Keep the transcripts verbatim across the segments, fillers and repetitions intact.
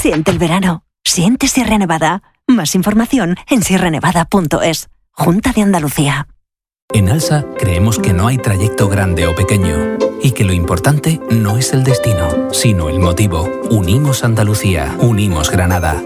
Siente el verano. Siente Sierra Nevada. Más información en sierra nevada punto es. Junta de Andalucía. En ALSA creemos que no hay trayecto grande o pequeño y que lo importante no es el destino, sino el motivo. Unimos Andalucía, unimos Granada.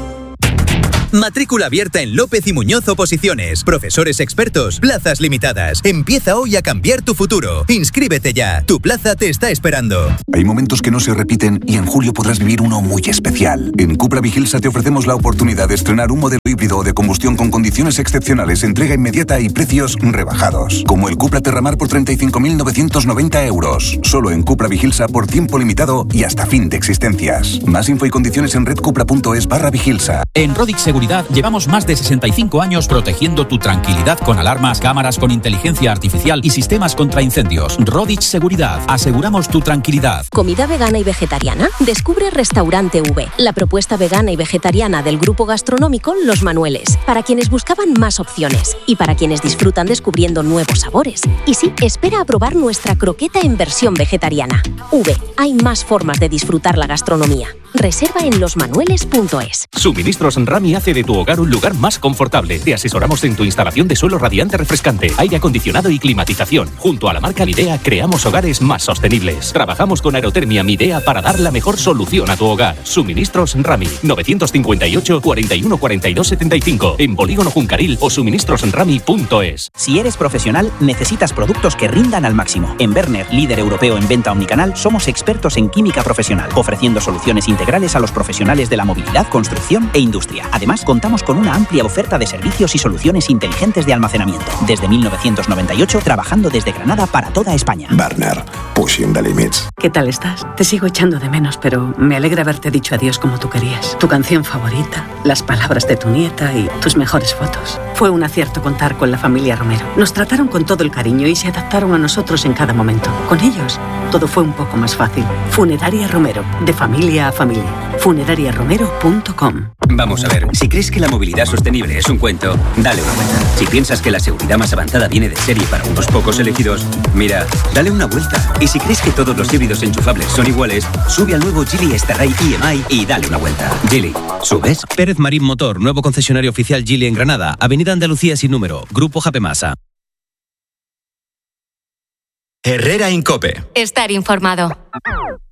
Matrícula abierta en López y Muñoz Oposiciones. Profesores expertos, plazas limitadas. Empieza hoy a cambiar tu futuro. Inscríbete ya. Tu plaza te está esperando. Hay momentos que no se repiten y en julio podrás vivir uno muy especial. En Cupra Vigilsa te ofrecemos la oportunidad de estrenar un modelo híbrido o de combustión con condiciones excepcionales, entrega inmediata y precios rebajados. Como el Cupra Terramar por treinta y cinco mil novecientos noventa euros. Solo en Cupra Vigilsa por tiempo limitado y hasta fin de existencias. Más info y condiciones en redcupra punto es barra vigilsa. En Rodix Seguridad llevamos más de sesenta y cinco años protegiendo tu tranquilidad con alarmas, cámaras con inteligencia artificial y sistemas contra incendios. Rodix Seguridad. Aseguramos tu tranquilidad. ¿Comida vegana y vegetariana? Descubre Restaurante V, la propuesta vegana y vegetariana del grupo gastronómico Los Manueles, para quienes buscaban más opciones y para quienes disfrutan descubriendo nuevos sabores. Y sí, espera a probar nuestra croqueta en versión vegetariana. V, hay más formas de disfrutar la gastronomía. Reserva en los manueles punto es. Suministros Rami hace de tu hogar un lugar más confortable. Te asesoramos en tu instalación de suelo radiante refrescante, aire acondicionado y climatización. Junto a la marca Midea creamos hogares más sostenibles. Trabajamos con Aerotermia Midea para dar la mejor solución a tu hogar. Suministros Rami novecientos cincuenta y ocho, cuarenta y uno, cuarenta y dos, setenta y cinco en Polígono Juncaril o suministros rami punto es. Si eres profesional, necesitas productos que rindan al máximo. En Berner, líder europeo en venta omnicanal, somos expertos en química profesional, ofreciendo soluciones integrales a los profesionales de la movilidad, construcción e industria. Además, contamos con una amplia oferta de servicios y soluciones inteligentes de almacenamiento. Desde mil novecientos noventa y ocho, trabajando desde Granada para toda España. Berner, pushing the limits. ¿Qué tal estás? Te sigo echando de menos, pero me alegra haberte dicho adiós como tú querías. Tu canción favorita, las palabras de tu nieta y tus mejores fotos. Fue un acierto contar con la familia Romero. Nos trataron con todo el cariño y se adaptaron a nosotros en cada momento. Con ellos, todo fue un poco más fácil. Funeraria Romero, de familia a familia. funeraria romero punto com. Vamos a ver, si crees que la movilidad sostenible es un cuento, dale una vuelta. Si piensas que la seguridad más avanzada viene de serie para unos pocos elegidos, mira, dale una vuelta. Y si crees que todos los híbridos enchufables son iguales, sube al nuevo Geely Starray E M I y dale una vuelta. Geely, ¿subes? Pérez Marín Motor, nuevo concesionario oficial Geely en Granada, Avenida Andalucía sin número, Grupo Japemasa. Herrera Incope. Estar informado.